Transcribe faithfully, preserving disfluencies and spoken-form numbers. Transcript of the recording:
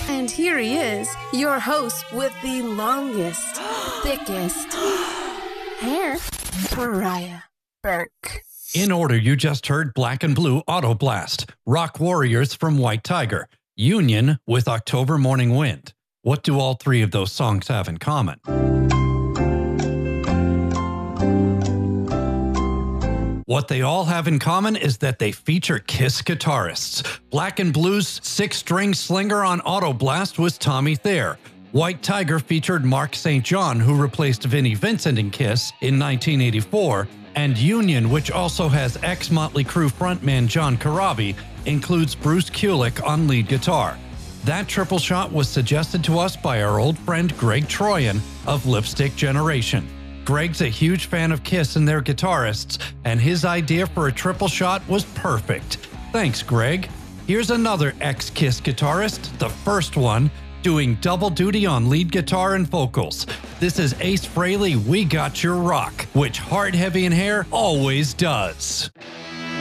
And here he is, your host with the longest, thickest hair, Mariah Burke. In order, you just heard Black and Blue Auto Blast, Rock Warriors from White Tiger, Union with October Morning Wind. What do all three of those songs have in common? What they all have in common is that they feature Kiss guitarists. Black and Blue's six-string slinger on Auto Blast was Tommy Thayer. White Tiger featured Mark Saint John, who replaced Vinnie Vincent in Kiss in nineteen eighty-four, and Union, which also has ex-Motley Crue frontman John Corabi, includes Bruce Kulick on lead guitar. That triple shot was suggested to us by our old friend Greg Troyan of Lipstick Generation. Greg's a huge fan of Kiss and their guitarists, and his idea for a triple shot was perfect. Thanks, Greg. Here's another ex-Kiss guitarist, the first one, doing double duty on lead guitar and vocals. This is Ace Frehley, We Got Your Rock, which Hard, Heavy, and Hair always does.